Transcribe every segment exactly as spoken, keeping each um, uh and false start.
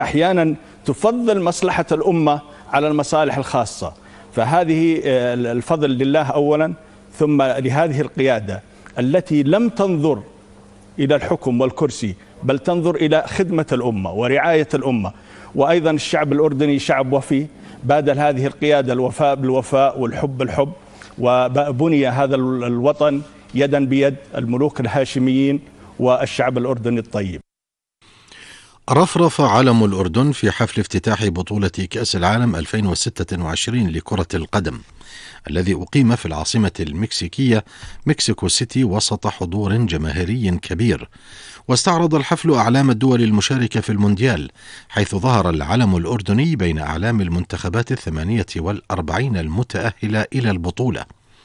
أحيانا تفضل مصلحة الأمة على المصالح الخاصة. فهذه الفضل لله أولا، ثم لهذه القيادة التي لم تنظر إلى الحكم والكرسي، بل تنظر إلى خدمة الأمة ورعاية الأمة. وأيضا الشعب الأردني شعب وفي، بادل هذه القيادة الوفاء بالوفاء والحب بالحب، وبني هذا الوطن يدا بيد الملوك الهاشميين والشعب الأردني الطيب. رفرف علم الأردن في حفل افتتاح بطولة كأس العالم ألفين وستة وعشرين لكرة القدم الذي أقيم في العاصمة المكسيكية مكسيكو سيتي وسط حضور جماهيري كبير. واستعرض الحفل أعلام الدول المشاركة في المونديال، حيث ظهر العلم الأردني بين أعلام المنتخبات الثمانية والأربعين المتأهلة إلى البطولة.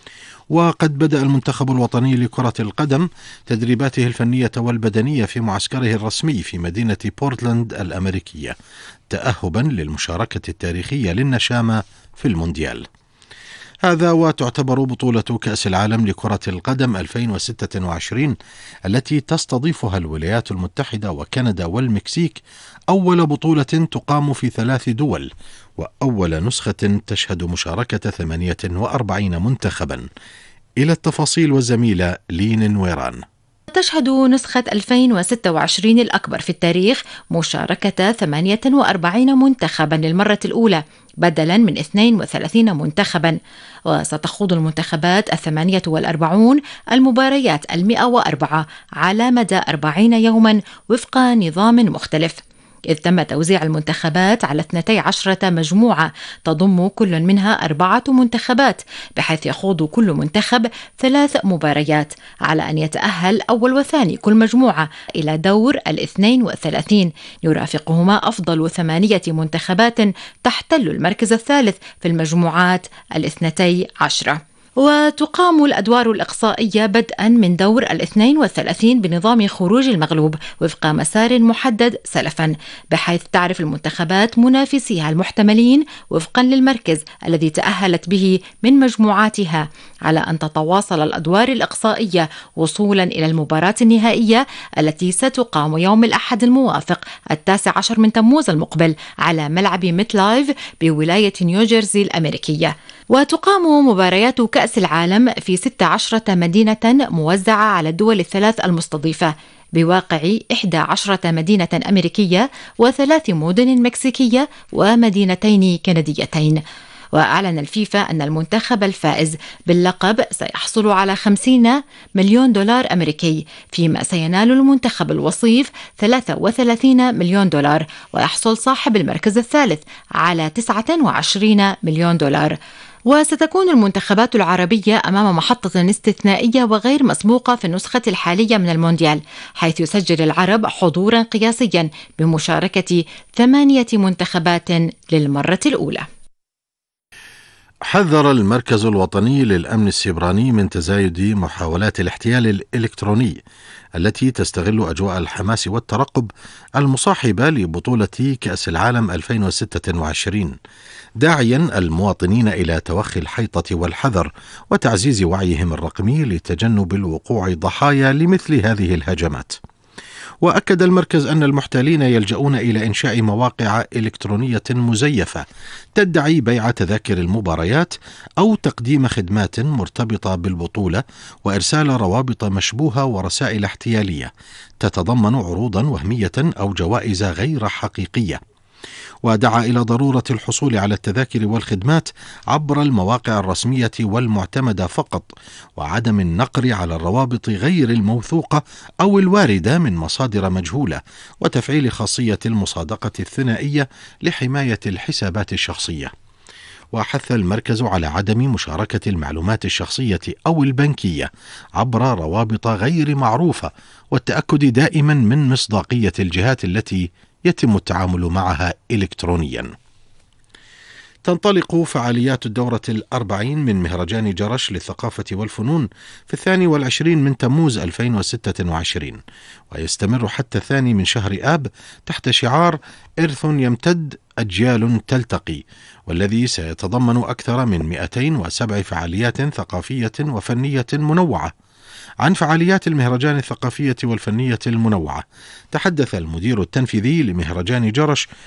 وقد بدأ المنتخب الوطني لكرة القدم تدريباته الفنية والبدنية في معسكره الرسمي في مدينة بورتلاند الأمريكية، تأهبا للمشاركة التاريخية للنشامة في المونديال. هذا وتعتبر بطولة كأس العالم لكرة القدم ألفين وستة وعشرين التي تستضيفها الولايات المتحدة وكندا والمكسيك أول بطولة تقام في ثلاث دول، وأول نسخة تشهد مشاركة ثمانية وأربعين منتخبا. إلى التفاصيل والزميلة لين نويران. تشهد نسخة ألفين وستة وعشرين الأكبر في التاريخ مشاركة ثمانية وأربعين منتخبا للمرة الأولى بدلا من اثنين وثلاثين منتخبا، وستخوض المنتخبات الثمانية والأربعون المباريات المئة وأربعة على مدى أربعين يوما وفق نظام مختلف، إذ تم توزيع المنتخبات على اثنتي عشرة مجموعة تضم كل منها أربعة منتخبات، بحيث يخوض كل منتخب ثلاث مباريات على أن يتأهل أول وثاني كل مجموعة إلى دور الاثنين وثلاثين، يرافقهما أفضل ثمانية منتخبات تحتل المركز الثالث في المجموعات الاثنتي عشرة. وتقام الأدوار الإقصائية بدءا من دور الاثنين والثلاثين بنظام خروج المغلوب وفق مسار محدد سلفا، بحيث تعرف المنتخبات منافسيها المحتملين وفقا للمركز الذي تأهلت به من مجموعاتها، على أن تتواصل الأدوار الإقصائية وصولا إلى المباراة النهائية التي ستقام يوم الأحد الموافق التاسع عشر من تموز المقبل على ملعب ميت لايف بولاية نيوجيرسي الأمريكية. وتقام مباريات كأس العالم في ست عشرة مدينة موزعة على الدول الثلاث المستضيفة بواقع إحدى عشرة مدينة أمريكية وثلاث مدن مكسيكية ومدينتين كنديتين. وأعلن الفيفا أن المنتخب الفائز باللقب سيحصل على خمسين مليون دولار أمريكي، فيما سينال المنتخب الوصيف ثلاثة وثلاثين مليون دولار، ويحصل صاحب المركز الثالث على تسعة وعشرين مليون دولار. وستكون المنتخبات العربية أمام محطة استثنائية وغير مسبوقة في النسخة الحالية من المونديال، حيث يسجل العرب حضورا قياسيا بمشاركة ثمانية منتخبات للمرة الأولى. حذر المركز الوطني للأمن السيبراني من تزايد محاولات الاحتيال الإلكتروني التي تستغل أجواء الحماس والترقب المصاحبة لبطولة كأس العالم ألفين وستة وعشرين، داعيا المواطنين إلى توخي الحيطة والحذر وتعزيز وعيهم الرقمي لتجنب الوقوع ضحايا لمثل هذه الهجمات. وأكد المركز أن المحتالين يلجؤون إلى إنشاء مواقع إلكترونية مزيفة تدعي بيع تذاكر المباريات أو تقديم خدمات مرتبطة بالبطولة وإرسال روابط مشبوهة ورسائل احتيالية تتضمن عروضا وهمية أو جوائز غير حقيقية. ودعا إلى ضرورة الحصول على التذاكر والخدمات عبر المواقع الرسمية والمعتمدة فقط، وعدم النقر على الروابط غير الموثوقة أو الواردة من مصادر مجهولة، وتفعيل خاصية المصادقة الثنائية لحماية الحسابات الشخصية. وحث المركز على عدم مشاركة المعلومات الشخصية أو البنكية عبر روابط غير معروفة، والتأكد دائما من مصداقية الجهات التي يتم التعامل معها إلكترونيا. تنطلق فعاليات الدورة الأربعين من مهرجان جرش للثقافة والفنون في الثاني والعشرين من تموز ألفين وستة وعشرين، ويستمر حتى الثاني من شهر آب تحت شعار إرث يمتد أجيال تلتقي، والذي سيتضمن أكثر من مئتين وسبع فعاليات ثقافية وفنية منوعة. عن فعاليات المهرجان الثقافية والفنية المنوعة تحدث المدير التنفيذي لمهرجان جرش